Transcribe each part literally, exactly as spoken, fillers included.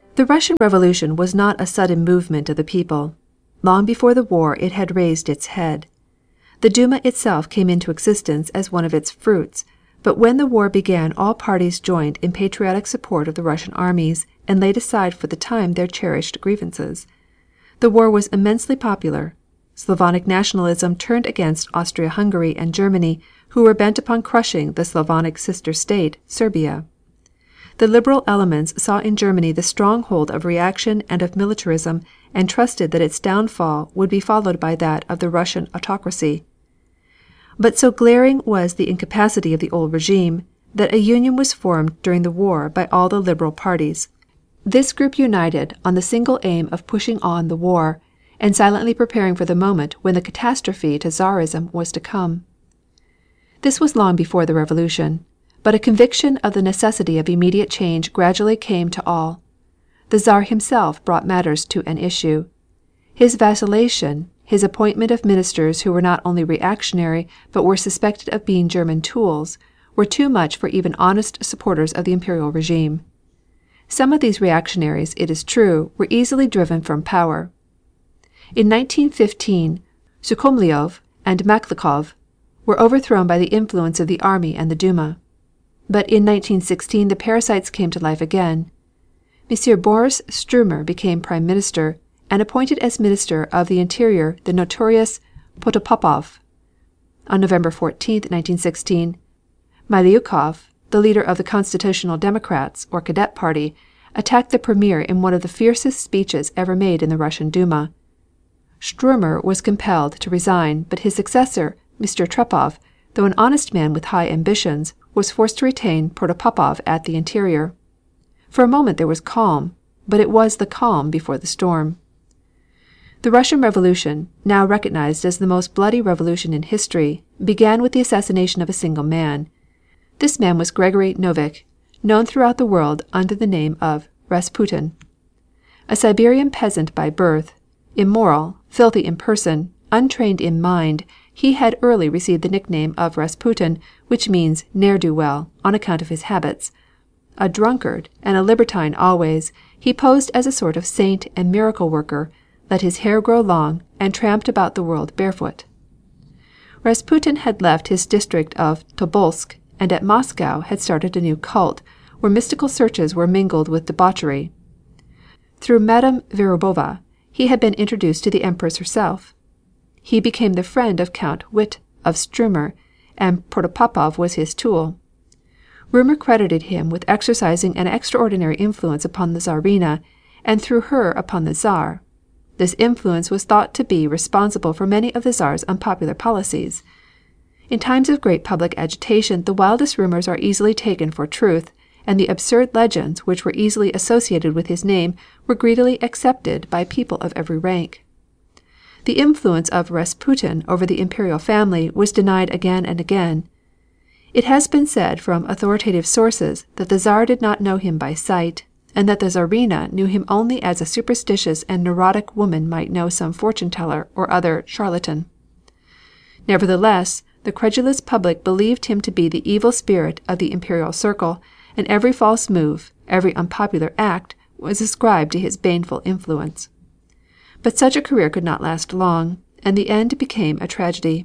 The Russian Revolution was not a sudden movement of the people. Long before the war it had raised its head. The Duma itself came into existence as one of its fruits, but when the war began all parties joined in patriotic support of the Russian armies and laid aside for the time their cherished grievances. The war was immensely popular. Slavonic nationalism turned against Austria-Hungary and Germany, who were bent upon crushing the Slavonic sister state, Serbia. The liberal elements saw in Germany the stronghold of reaction and of militarism and trusted that its downfall would be followed by that of the Russian autocracy. But so glaring was the incapacity of the old regime that a union was formed during the war by all the liberal parties. This group united on the single aim of pushing on the war and silently preparing for the moment when the catastrophe to Tsarism was to come. This was long before the Revolution, but a conviction of the necessity of immediate change gradually came to all. The Tsar himself brought matters to an issue. His vacillation, his appointment of ministers who were not only reactionary but were suspected of being German tools, were too much for even honest supporters of the imperial regime. Some of these reactionaries, it is true, were easily driven from power. In nineteen fifteen, Sukhomlinov and Maklakov were overthrown by the influence of the army and the Duma. But in nineteen sixteen the parasites came to life again. Monsieur Boris Stumer became Prime Minister and appointed as Minister of the Interior the notorious Protopopov. On November fourteenth, nineteen sixteen, Miliukov, the leader of the Constitutional Democrats, or Cadet Party, attacked the Premier in one of the fiercest speeches ever made in the Russian Duma. Stumer was compelled to resign, but his successor, Mister Trepov, though an honest man with high ambitions, was forced to retain Protopopov at the Interior. For a moment there was calm, but it was the calm before the storm. The Russian Revolution, now recognized as the most bloody revolution in history, began with the assassination of a single man. This man was Gregory Novik, known throughout the world under the name of Rasputin. A Siberian peasant by birth, immoral, filthy in person, untrained in mind, he had early received the nickname of Rasputin, which means ne'er-do-well, on account of his habits. A drunkard and a libertine always, he posed as a sort of saint and miracle worker, let his hair grow long, and tramped about the world barefoot. Rasputin had left his district of Tobolsk and at Moscow had started a new cult, where mystical searches were mingled with debauchery. Through Madame Verubova, he had been introduced to the Empress herself. He became the friend of Count Witte of Stumer, and Protopopov was his tool. Rumor credited him with exercising an extraordinary influence upon the Tsarina, and through her upon the Tsar. This influence was thought to be responsible for many of the Tsar's unpopular policies. In times of great public agitation the wildest rumors are easily taken for truth, and the absurd legends which were easily associated with his name were greedily accepted by people of every rank. The influence of Rasputin over the imperial family was denied again and again. It has been said from authoritative sources that the Tsar did not know him by sight, and that the Tsarina knew him only as a superstitious and neurotic woman might know some fortune-teller or other charlatan. Nevertheless, the credulous public believed him to be the evil spirit of the imperial circle, and every false move, every unpopular act, was ascribed to his baneful influence. But such a career could not last long, and the end became a tragedy.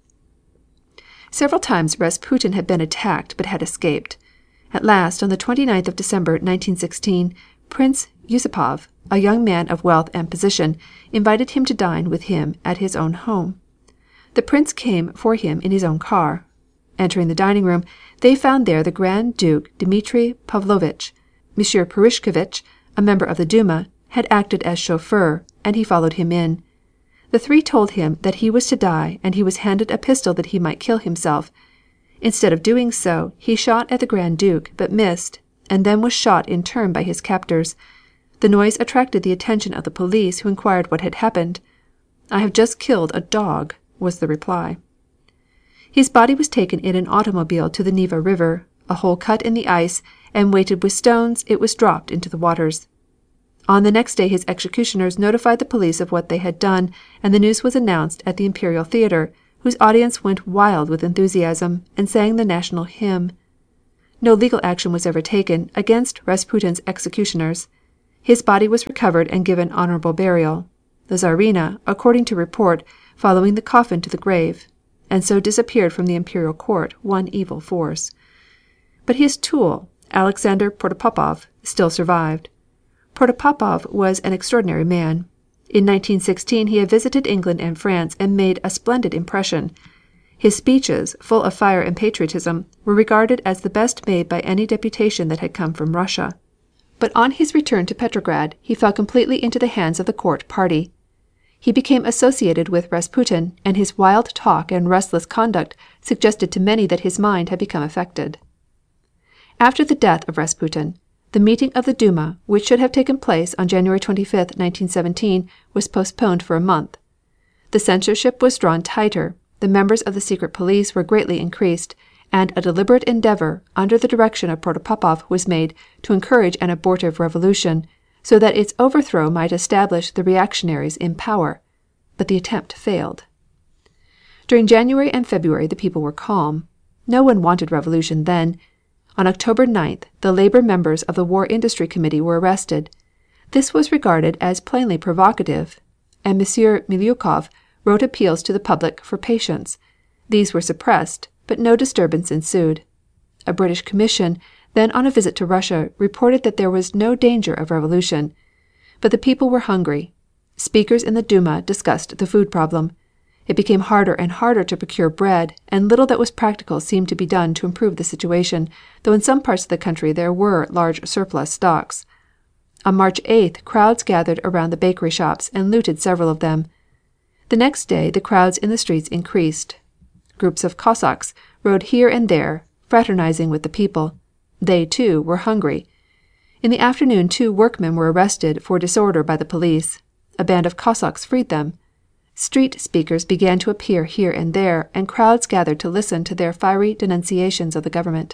Several times Rasputin had been attacked but had escaped. At last, on the twenty-ninth of December, nineteen sixteen, Prince Yusupov, a young man of wealth and position, invited him to dine with him at his own home. The prince came for him in his own car. Entering the dining room, they found there the Grand Duke Dmitri Pavlovitch. Monsieur Purishkevitch, a member of the Duma, had acted as chauffeur, and he followed him in. The three told him that he was to die, and he was handed a pistol that he might kill himself. Instead of doing so, he shot at the Grand Duke, but missed, and then was shot in turn by his captors. The noise attracted the attention of the police, who inquired what had happened. "I have just killed a dog," was the reply. His body was taken in an automobile to the Neva River, a hole cut in the ice, and weighted with stones, it was dropped into the waters. On the next day his executioners notified the police of what they had done, and the news was announced at the Imperial Theater, whose audience went wild with enthusiasm, and sang the national hymn. No legal action was ever taken against Rasputin's executioners. His body was recovered and given honorable burial, the Tsarina, according to report, following the coffin to the grave, and so disappeared from the Imperial Court one evil force. But his tool, Alexander Protopopov, still survived. Protopopov was an extraordinary man. In nineteen sixteen he had visited England and France and made a splendid impression. His speeches, full of fire and patriotism, were regarded as the best made by any deputation that had come from Russia. But on his return to Petrograd he fell completely into the hands of the court party. He became associated with Rasputin, and his wild talk and restless conduct suggested to many that his mind had become affected. After the death of Rasputin, the meeting of the Duma, which should have taken place on January twenty-fifth, nineteen seventeen, was postponed for a month. The censorship was drawn tighter, the members of the secret police were greatly increased, and a deliberate endeavor, under the direction of Protopopov, was made to encourage an abortive revolution, so that its overthrow might establish the reactionaries in power. But the attempt failed. During January and February the people were calm. No one wanted revolution then. On October ninth the labor members of the War Industry Committee were arrested. This was regarded as plainly provocative, and Monsieur Miliukov wrote appeals to the public for patience. These were suppressed, but no disturbance ensued. A British commission, then on a visit to Russia, reported that there was no danger of revolution. But the people were hungry. Speakers in the Duma discussed the food problem. It became harder and harder to procure bread, and little that was practical seemed to be done to improve the situation, though in some parts of the country there were large surplus stocks. On March eighth crowds gathered around the bakery shops and looted several of them. The next day the crowds in the streets increased. Groups of Cossacks rode here and there, fraternizing with the people. They, too, were hungry. In the afternoon two workmen were arrested for disorder by the police. A band of Cossacks freed them. Street speakers began to appear here and there, and crowds gathered to listen to their fiery denunciations of the government.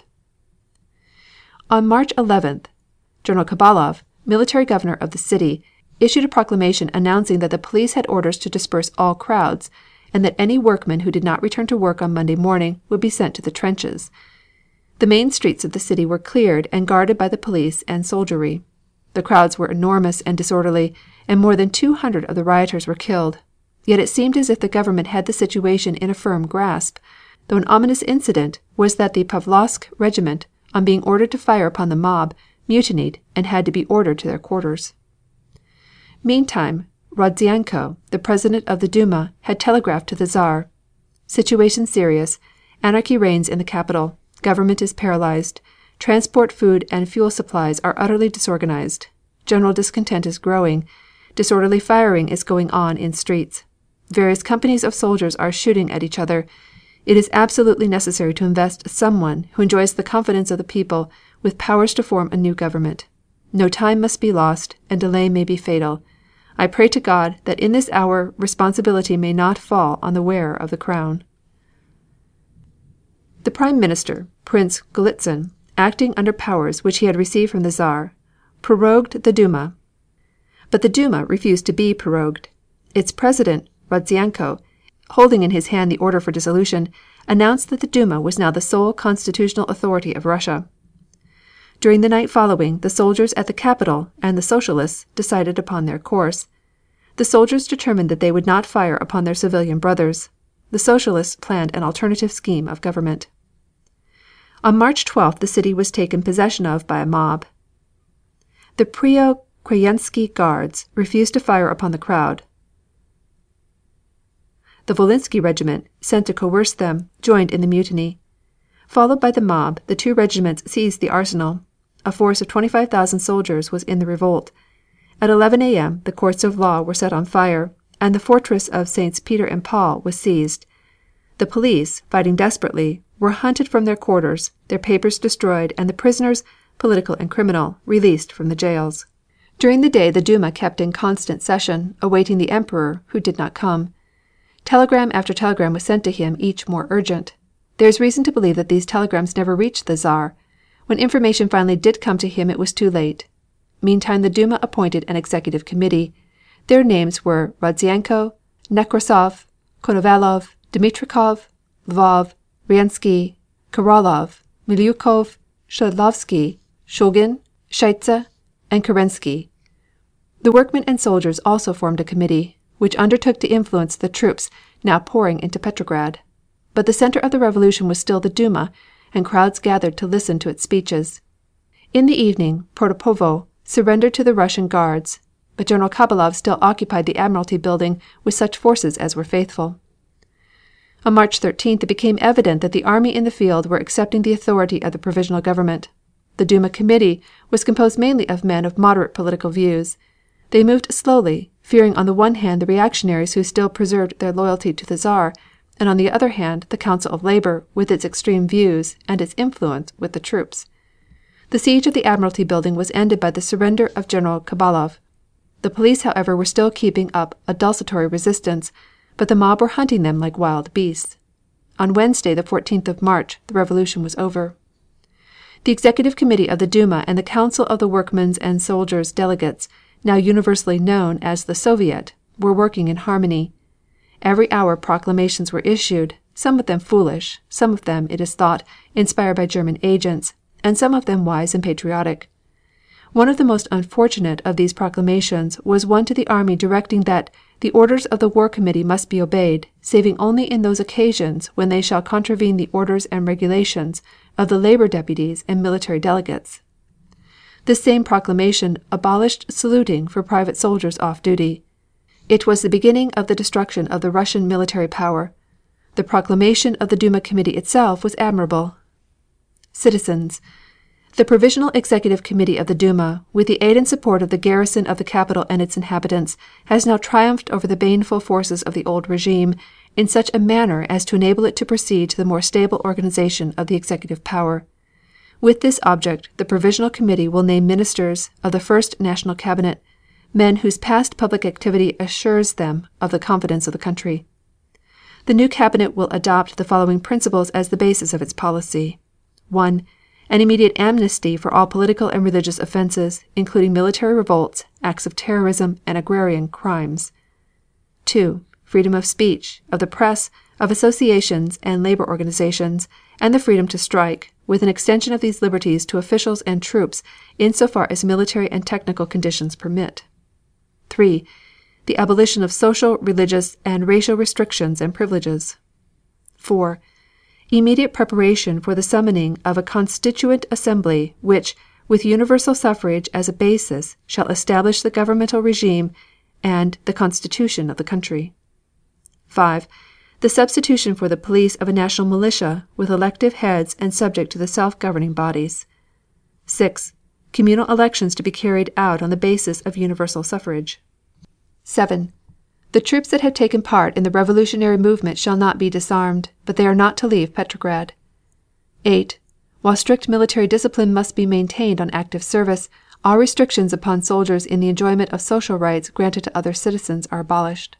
On March eleventh, General Khabalov, military governor of the city, issued a proclamation announcing that the police had orders to disperse all crowds, and that any workman who did not return to work on Monday morning would be sent to the trenches. The main streets of the city were cleared and guarded by the police and soldiery. The crowds were enormous and disorderly, and more than two hundred of the rioters were killed. Yet it seemed as if the government had the situation in a firm grasp, though an ominous incident was that the Pavlovsk regiment, on being ordered to fire upon the mob, mutinied and had to be ordered to their quarters. Meantime, Rodzianko, the president of the Duma, had telegraphed to the Tsar: "Situation serious. Anarchy reigns in the capital. Government is paralyzed. Transport, food, and fuel supplies are utterly disorganized. General discontent is growing. Disorderly firing is going on in streets. Various companies of soldiers are shooting at each other. It is absolutely necessary to invest someone, who enjoys the confidence of the people, with powers to form a new government. No time must be lost, and delay may be fatal. I pray to God that in this hour responsibility may not fall on the wearer of the crown." The Prime Minister, Prince Golitsyn, acting under powers which he had received from the Tsar, prorogued the Duma. But the Duma refused to be prorogued. Its president, Rodzianko, holding in his hand the order for dissolution, announced that the Duma was now the sole constitutional authority of Russia. During the night following, the soldiers at the capital and the Socialists decided upon their course. The soldiers determined that they would not fire upon their civilian brothers. The Socialists planned an alternative scheme of government. On March twelfth the city was taken possession of by a mob. The Preobrazhensky Guards refused to fire upon the crowd. The Volinsky regiment, sent to coerce them, joined in the mutiny. Followed by the mob, the two regiments seized the arsenal. A force of twenty-five thousand soldiers was in the revolt. At eleven A M the courts of law were set on fire, and the fortress of Saints Peter and Paul was seized. The police, fighting desperately, were hunted from their quarters, their papers destroyed, and the prisoners, political and criminal, released from the jails. During the day the Duma kept in constant session, awaiting the Emperor, who did not come. Telegram after telegram was sent to him, each more urgent. There is reason to believe that these telegrams never reached the Tsar. When information finally did come to him it was too late. Meantime the Duma appointed an executive committee. Their names were Rodzianko, Nekrasov, Konovalov, Dmitrikov, Lvov, Ryansky, Karaulov, Miliukov, Shadlovsky, Shulgin, Shaitsa, and Kerensky. The workmen and soldiers also formed a committee, which undertook to influence the troops now pouring into Petrograd. But the center of the revolution was still the Duma, and crowds gathered to listen to its speeches. In the evening Protopovo surrendered to the Russian Guards, but General Khabalov still occupied the Admiralty building with such forces as were faithful. On March thirteenth it became evident that the army in the field were accepting the authority of the provisional government. The Duma committee was composed mainly of men of moderate political views. They moved slowly, fearing on the one hand the reactionaries who still preserved their loyalty to the Czar, and on the other hand the Council of Labor with its extreme views and its influence with the troops. The siege of the Admiralty building was ended by the surrender of General Khabalov. The police, however, were still keeping up a desultory resistance, but the mob were hunting them like wild beasts. On Wednesday, the fourteenth of March, the revolution was over. The Executive Committee of the Duma and the Council of the Workmen's and Soldiers' Delegates, now universally known as the Soviet, were working in harmony. Every hour proclamations were issued, some of them foolish, some of them, it is thought, inspired by German agents, and some of them wise and patriotic. One of the most unfortunate of these proclamations was one to the army directing that the orders of the War Committee must be obeyed, saving only in those occasions when they shall contravene the orders and regulations of the labor deputies and military delegates. This same proclamation abolished saluting for private soldiers off duty. It was the beginning of the destruction of the Russian military power. The proclamation of the Duma Committee itself was admirable. Citizens, the Provisional Executive Committee of the Duma, with the aid and support of the garrison of the capital and its inhabitants, has now triumphed over the baneful forces of the old regime in such a manner as to enable it to proceed to the more stable organization of the executive power. With this object, the Provisional Committee will name ministers of the First National Cabinet, men whose past public activity assures them of the confidence of the country. The new cabinet will adopt the following principles as the basis of its policy: one. An immediate amnesty for all political and religious offenses, including military revolts, acts of terrorism, and agrarian crimes. two. Freedom of speech, of the press, of associations and labor organizations, and the freedom to strike, with an extension of these liberties to officials and troops insofar as military and technical conditions permit. three. The abolition of social, religious, and racial restrictions and privileges. four. Immediate preparation for the summoning of a Constituent Assembly which, with universal suffrage as a basis, shall establish the governmental regime and the constitution of the country. five. The substitution for the police of a national militia with elective heads and subject to the self-governing bodies. six. Communal elections to be carried out on the basis of universal suffrage. seven. The troops that have taken part in the revolutionary movement shall not be disarmed, but they are not to leave Petrograd. eight. While strict military discipline must be maintained on active service, all restrictions upon soldiers in the enjoyment of social rights granted to other citizens are abolished.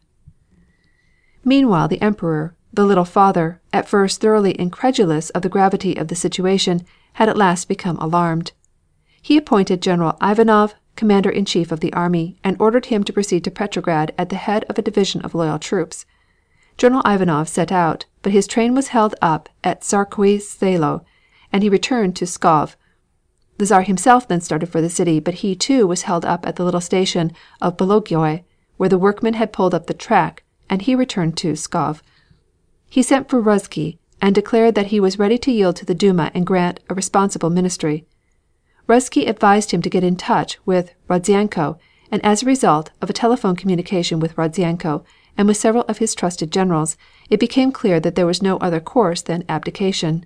Meanwhile the Emperor, the Little Father, at first thoroughly incredulous of the gravity of the situation, had at last become alarmed. He appointed General Ivanov Commander-in-Chief of the army, and ordered him to proceed to Petrograd at the head of a division of loyal troops. General Ivanov set out, but his train was held up at Tsarskoye Selo, and he returned to Pskov. The Tsar himself then started for the city, but he too was held up at the little station of Bologoi, where the workmen had pulled up the track, and he returned to Pskov. He sent for Ruzsky, and declared that he was ready to yield to the Duma and grant a responsible ministry. Ruzsky advised him to get in touch with Rodzianko, and as a result of a telephone communication with Rodzianko and with several of his trusted generals, it became clear that there was no other course than abdication.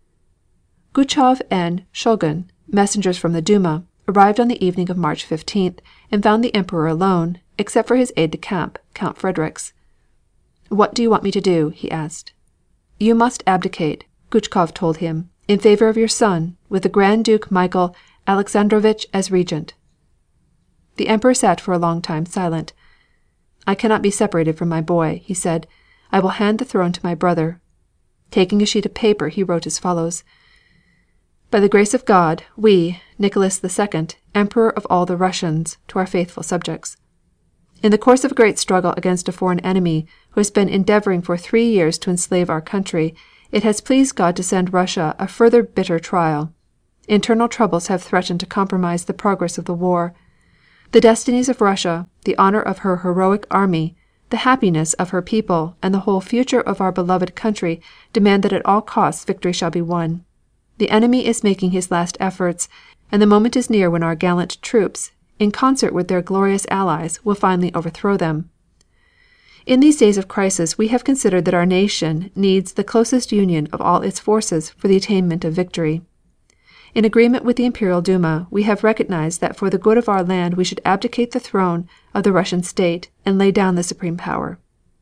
Guchov and Shulgin, messengers from the Duma, arrived on the evening of March fifteenth, and found the Emperor alone, except for his aide-de-camp, Count Fredericks. "What do you want me to do?" he asked. "You must abdicate," Guchkov told him, "in favor of your son, with the Grand Duke Michael Alexandrovitch as regent." The Emperor sat for a long time silent. "I cannot be separated from my boy," he said. "I will hand the throne to my brother." Taking a sheet of paper, he wrote as follows: "By the grace of God, we, Nicholas the Second, Emperor of all the Russians, to our faithful subjects. In the course of a great struggle against a foreign enemy, who has been endeavoring for three years to enslave our country, it has pleased God to send Russia a further bitter trial. Internal troubles have threatened to compromise the progress of the war. The destinies of Russia, the honor of her heroic army, the happiness of her people, and the whole future of our beloved country demand that at all costs victory shall be won. The enemy is making his last efforts, and the moment is near when our gallant troops, in concert with their glorious allies, will finally overthrow them. In these days of crisis we have considered that our nation needs the closest union of all its forces for the attainment of victory. In agreement with the Imperial Duma, we have recognized that for the good of our land we should abdicate the throne of the Russian state and lay down the supreme power.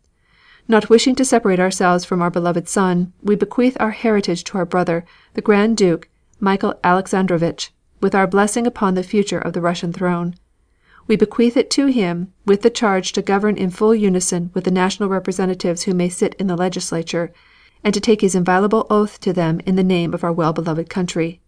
Not wishing to separate ourselves from our beloved son, we bequeath our heritage to our brother, the Grand Duke Michael Alexandrovitch, with our blessing upon the future of the Russian throne. We bequeath it to him, with the charge to govern in full unison with the national representatives who may sit in the legislature, and to take his inviolable oath to them in the name of our well-beloved country.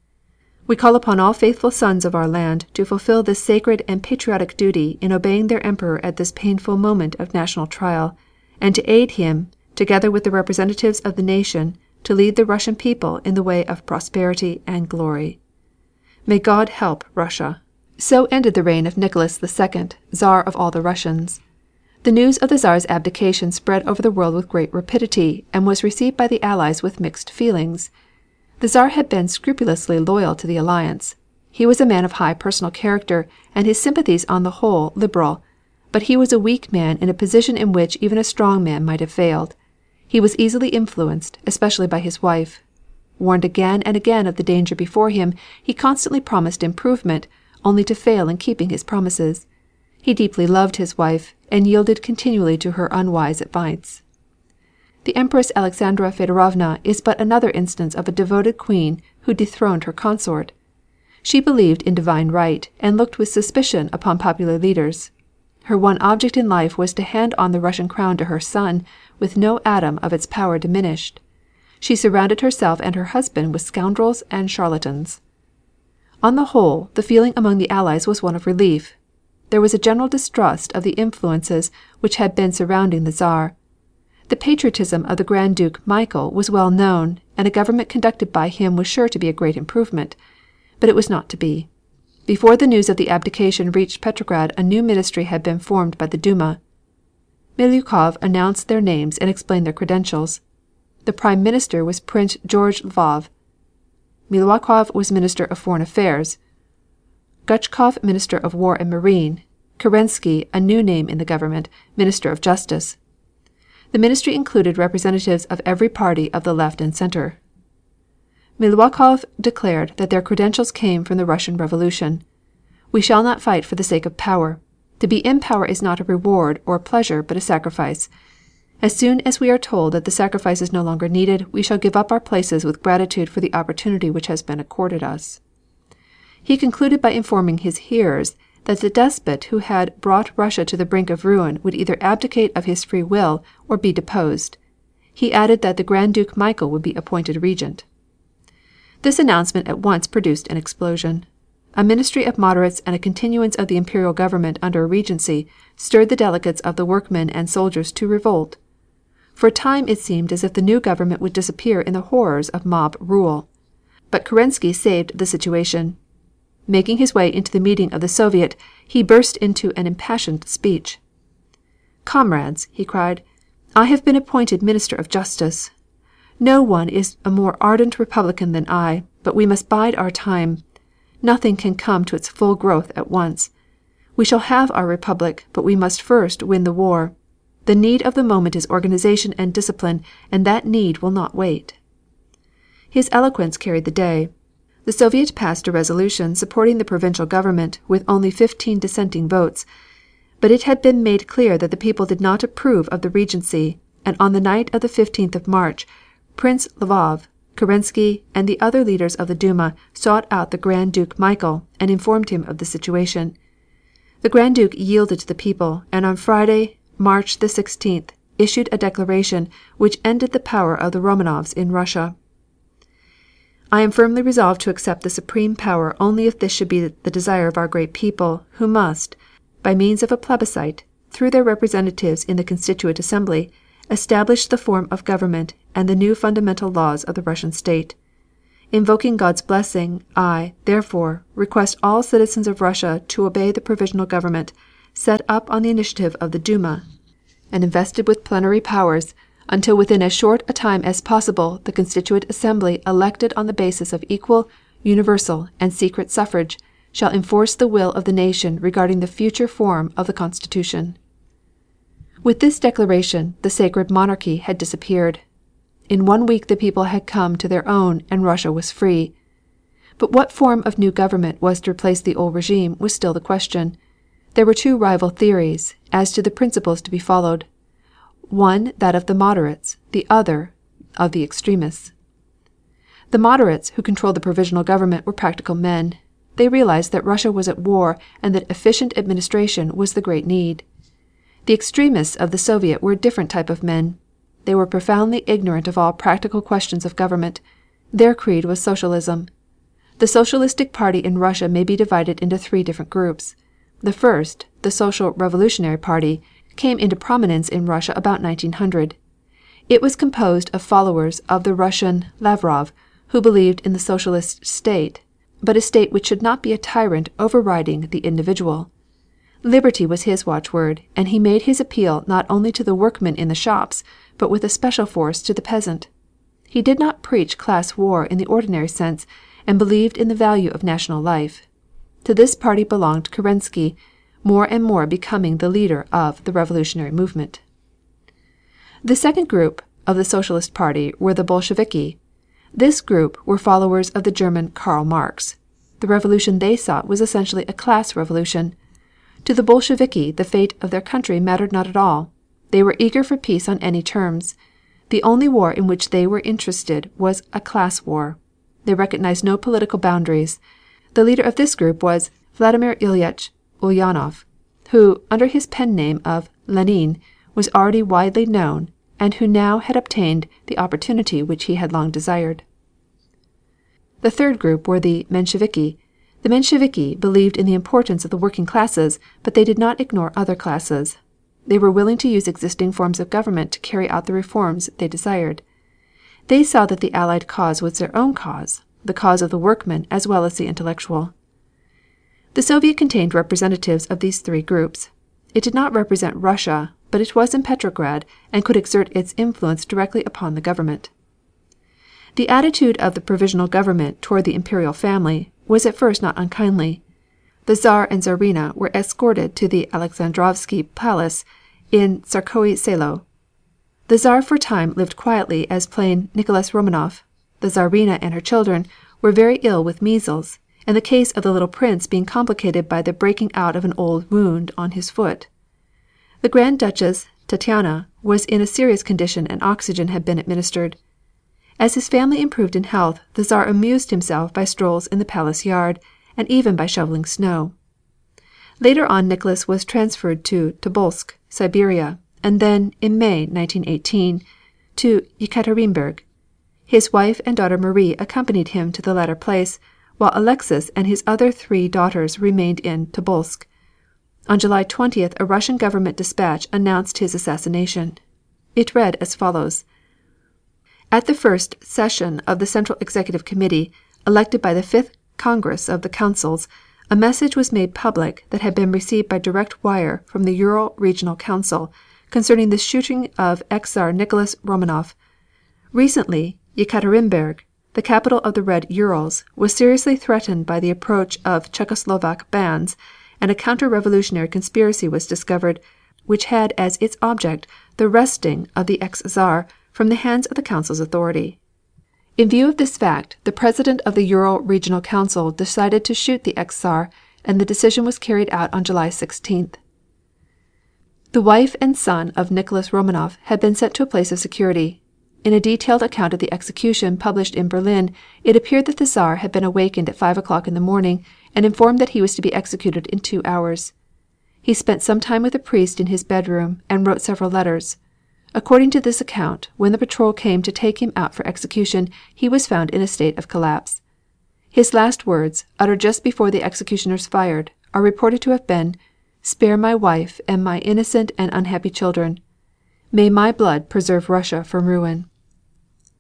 We call upon all faithful sons of our land to fulfill this sacred and patriotic duty in obeying their Emperor at this painful moment of national trial, and to aid him, together with the representatives of the nation, to lead the Russian people in the way of prosperity and glory. May God help Russia. So ended the reign of Nicholas the Second, Tsar of all the Russians. The news of the Tsar's abdication spread over the world with great rapidity, and was received by the Allies with mixed feelings. The Tsar had been scrupulously loyal to the alliance. He was a man of high personal character, and his sympathies on the whole liberal, but he was a weak man in a position in which even a strong man might have failed. He was easily influenced, especially by his wife. Warned again and again of the danger before him, he constantly promised improvement, only to fail in keeping his promises. He deeply loved his wife, and yielded continually to her unwise advice. The Empress Alexandra Fedorovna is but another instance of a devoted queen who dethroned her consort. She believed in divine right, and looked with suspicion upon popular leaders. Her one object in life was to hand on the Russian crown to her son, with no atom of its power diminished. She surrounded herself and her husband with scoundrels and charlatans. On the whole, the feeling among the Allies was one of relief. There was a general distrust of the influences which had been surrounding the Tsar. The patriotism of the Grand Duke Michael was well known, and a government conducted by him was sure to be a great improvement. But it was not to be. Before the news of the abdication reached Petrograd a new ministry had been formed by the Duma. Miliukov announced their names and explained their credentials. The Prime Minister was Prince George Lvov. Miliukov was Minister of Foreign Affairs. Guchkov Minister of War and Marine. Kerensky, a new name in the government, Minister of Justice. The ministry included representatives of every party of the left and center. Miliukov declared that their credentials came from the Russian Revolution. We shall not fight for the sake of power. To be in power is not a reward or pleasure but a sacrifice. As soon as we are told that the sacrifice is no longer needed, we shall give up our places with gratitude for the opportunity which has been accorded us. He concluded by informing his hearers that the despot who had brought Russia to the brink of ruin would either abdicate of his free will or be deposed. He added that the Grand Duke Michael would be appointed regent. This announcement at once produced an explosion. A ministry of moderates and a continuance of the imperial government under a regency stirred the delegates of the workmen and soldiers to revolt. For a time it seemed as if the new government would disappear in the horrors of mob rule. But Kerensky saved the situation. Making his way into the meeting of the Soviet, he burst into an impassioned speech. "Comrades," he cried, "I have been appointed Minister of Justice. No one is a more ardent Republican than I, but we must bide our time. Nothing can come to its full growth at once. We shall have our Republic, but we must first win the war. The need of the moment is organization and discipline, and that need will not wait." His eloquence carried the day. The Soviet passed a resolution supporting the provincial government with only fifteen dissenting votes. But it had been made clear that the people did not approve of the regency, and on the night of the fifteenth of March, Prince Lvov, Kerensky, and the other leaders of the Duma sought out the Grand Duke Michael and informed him of the situation. The Grand Duke yielded to the people, and on Friday, March the sixteenth, issued a declaration which ended the power of the Romanovs in Russia. I am firmly resolved to accept the supreme power only if this should be the desire of our great people, who must, by means of a plebiscite, through their representatives in the Constituent Assembly, establish the form of government and the new fundamental laws of the Russian state. Invoking God's blessing, I, therefore, request all citizens of Russia to obey the Provisional Government, set up on the initiative of the Duma, and invested with plenary powers, until within as short a time as possible the Constituent Assembly elected on the basis of equal, universal, and secret suffrage shall enforce the will of the nation regarding the future form of the Constitution. With this declaration the sacred monarchy had disappeared. In one week the people had come to their own and Russia was free. But what form of new government was to replace the old regime was still the question. There were two rival theories as to the principles to be followed. One that of the moderates, the other of the extremists. The moderates who controlled the provisional government were practical men. They realized that Russia was at war and that efficient administration was the great need. The extremists of the Soviet were a different type of men. They were profoundly ignorant of all practical questions of government. Their creed was socialism. The Socialistic Party in Russia may be divided into three different groups. The first, the Social Revolutionary Party, came into prominence in Russia about nineteen hundred. It was composed of followers of the Russian Lavrov, who believed in the socialist state, but a state which should not be a tyrant overriding the individual. Liberty was his watchword, and he made his appeal not only to the workmen in the shops, but with a special force to the peasant. He did not preach class war in the ordinary sense, and believed in the value of national life. To this party belonged Kerensky, more and more becoming the leader of the revolutionary movement. The second group of the Socialist Party were the Bolsheviki. This group were followers of the German Karl Marx. The revolution they sought was essentially a class revolution. To the Bolsheviki the fate of their country mattered not at all. They were eager for peace on any terms. The only war in which they were interested was a class war. They recognized no political boundaries. The leader of this group was Vladimir Ilyich Ulyanov, who, under his pen name of Lenin, was already widely known and who now had obtained the opportunity which he had long desired. The third group were the Mensheviki. The Mensheviki believed in the importance of the working classes, but they did not ignore other classes. They were willing to use existing forms of government to carry out the reforms they desired. They saw that the Allied cause was their own cause, the cause of the workman as well as the intellectual. The Soviet contained representatives of these three groups. It did not represent Russia, but it was in Petrograd and could exert its influence directly upon the government. The attitude of the provisional government toward the imperial family was at first not unkindly. The Tsar and Tsarina were escorted to the Alexandrovsky Palace in Tsarskoye Selo. The Tsar for a time lived quietly as plain Nicholas Romanov. The Tsarina and her children were very ill with measles, and the case of the little prince being complicated by the breaking out of an old wound on his foot. The Grand Duchess Tatiana was in a serious condition and oxygen had been administered. As his family improved in health, the Tsar amused himself by strolls in the palace yard, and even by shoveling snow. Later on Nicholas was transferred to Tobolsk, Siberia, and then, in May nineteen eighteen, to Yekaterinburg. His wife and daughter Marie accompanied him to the latter place, while Alexis and his other three daughters remained in Tobolsk. On July twentieth a Russian government dispatch announced his assassination. It read as follows: At the first session of the Central Executive Committee, elected by the Fifth Congress of the Councils, a message was made public that had been received by direct wire from the Ural Regional Council concerning the shooting of ex-Tsar Nicholas Romanov. Recently, Yekaterinburg, the capital of the Red Urals, was seriously threatened by the approach of Czechoslovak bands, and a counter-revolutionary conspiracy was discovered, which had as its object the wresting of the ex-Tsar from the hands of the Council's authority. In view of this fact, the President of the Ural Regional Council decided to shoot the ex-Tsar, and the decision was carried out on July sixteenth. The wife and son of Nicholas Romanov had been sent to a place of security. In a detailed account of the execution published in Berlin, it appeared that the Tsar had been awakened at five o'clock in the morning and informed that he was to be executed in two hours. He spent some time with a priest in his bedroom and wrote several letters. According to this account, when the patrol came to take him out for execution, he was found in a state of collapse. His last words, uttered just before the executioners fired, are reported to have been, "Spare my wife and my innocent and unhappy children. May my blood preserve Russia from ruin."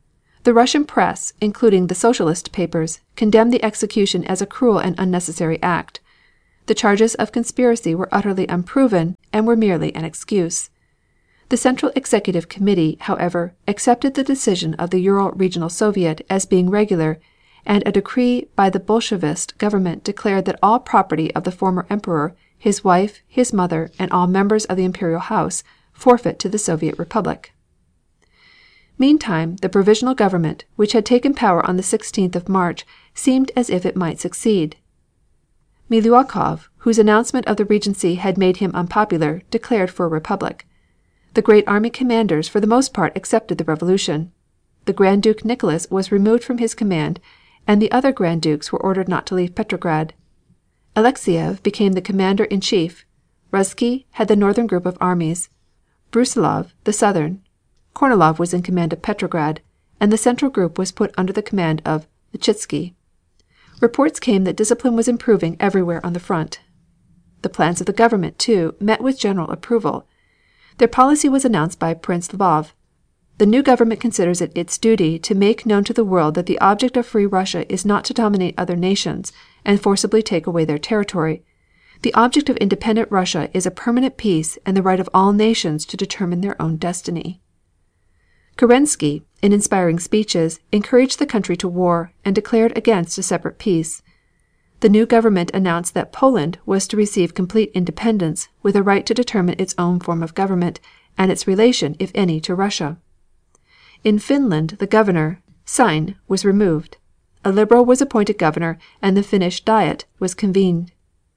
The Russian press, including the Socialist papers, condemned the execution as a cruel and unnecessary act. The charges of conspiracy were utterly unproven and were merely an excuse. The Central Executive Committee, however, accepted the decision of the Ural Regional Soviet as being regular, and a decree by the Bolshevist government declared that all property of the former Emperor, his wife, his mother, and all members of the Imperial House forfeit to the Soviet Republic. Meantime, the Provisional Government, which had taken power on the sixteenth of March, seemed as if it might succeed. Miliukov, whose announcement of the regency had made him unpopular, declared for a republic. The great army commanders for the most part accepted the revolution. The Grand Duke Nicholas was removed from his command, and the other Grand Dukes were ordered not to leave Petrograd. Alexeyev became the commander-in-chief. Ruzsky had the northern group of armies, Brusilov the southern. Kornilov was in command of Petrograd, and the central group was put under the command of Lechitsky. Reports came that discipline was improving everywhere on the front. The plans of the government, too, met with general approval. Their policy was announced by Prince Lvov. The new government considers it its duty to make known to the world that the object of free Russia is not to dominate other nations and forcibly take away their territory. The object of independent Russia is a permanent peace and the right of all nations to determine their own destiny. Kerensky, in inspiring speeches, encouraged the country to war and declared against a separate peace. The new government announced that Poland was to receive complete independence, with a right to determine its own form of government and its relation, if any, to Russia. In Finland, the governor, Sein, was removed. A liberal was appointed governor, and the Finnish Diet was convened.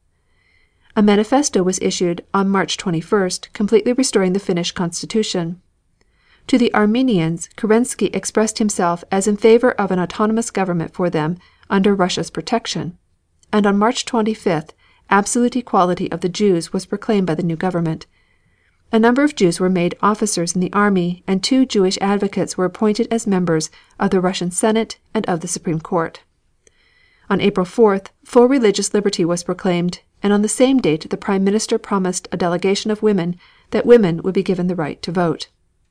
A manifesto was issued on March twenty-first, completely restoring the Finnish constitution. To the Armenians, Kerensky expressed himself as in favor of an autonomous government for them under Russia's protection. And on March twenty-fifth, absolute equality of the Jews was proclaimed by the new government. A number of Jews were made officers in the army, and two Jewish advocates were appointed as members of the Russian Senate and of the Supreme Court. On April fourth, full religious liberty was proclaimed, and on the same date the Prime Minister promised a delegation of women that women would be given the right to vote.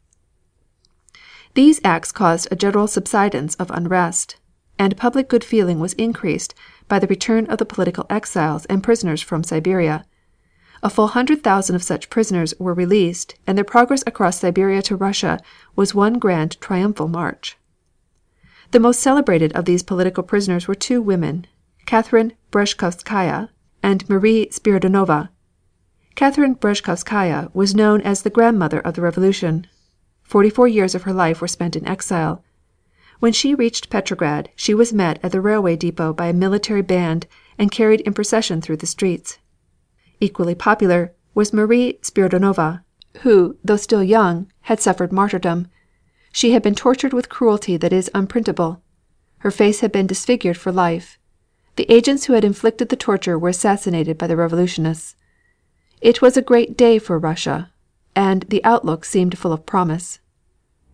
These acts caused a general subsidence of unrest, and public good feeling was increased by the return of the political exiles and prisoners from Siberia. A full hundred thousand of such prisoners were released, and their progress across Siberia to Russia was one grand triumphal march. The most celebrated of these political prisoners were two women, Catherine Breshkovskaya and Marie Spiridonova. Catherine Breshkovskaya was known as the grandmother of the revolution. Forty-four years of her life were spent in exile. When she reached Petrograd, she was met at the railway depot by a military band and carried in procession through the streets. Equally popular was Marie Spiridonova, who, though still young, had suffered martyrdom. She had been tortured with cruelty that is unprintable. Her face had been disfigured for life. The agents who had inflicted the torture were assassinated by the revolutionists. It was a great day for Russia, and the outlook seemed full of promise.